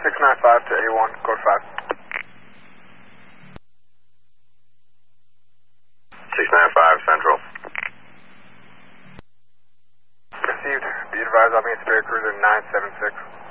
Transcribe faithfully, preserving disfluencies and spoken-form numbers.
six nine five to A one, code five. six nine five Central. Received. Be advised I'll be in Spirit Cruiser nine seven six.